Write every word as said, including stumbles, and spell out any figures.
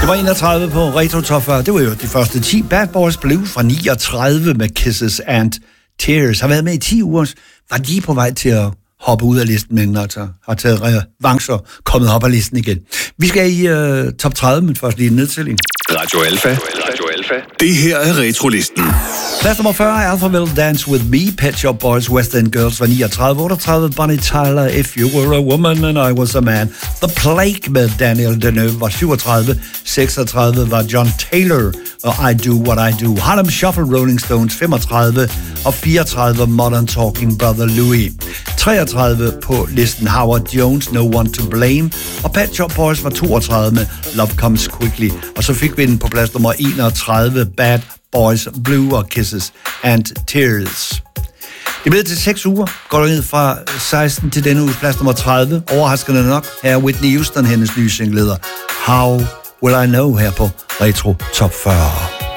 Nummer enogtredive på Retro Top fyrre, det var jo de første ti. Bad Boys Blues fra niogtredive med Kisses and Tears. Har været med i ti uger, var lige på vej til at hoppe ud af listen, men altså har taget revanche og kommet op af listen igen. Vi skal i uh, top tredive, men først lige en nedtælling. Radio Alpha. Radio Alpha. Det her er Retrolisten. Plads nummer fyrre, Alpha Will Dance With Me, Pet Shop Boys, West End Girls var niogtredive. otteogtredive, Bonnie Tyler, If You Were A Woman and I Was A Man. The Plague med Daniel Deneuve var syvogtredive. seksogtredive var John Taylor og I Do What I Do. Harlem Shuffle, Rolling Stones femogtredive. Og fireogtredive, Modern Talking, Brother Louie. treogtredive på listen, Howard Jones, No One To Blame. Og Pet Shop Boys var toogtredive med Love Comes Quickly. Og så fik vi den på plads nummer enogtredive, Bad Boys Blue og Kisses and Tears. Det blev til seks uger, går ned fra seksten til denne uges plads nummer tredive. Overraskende nok, her er Whitney Houston, hendes nye single, How Will I Know, her på Retro Top fyrre.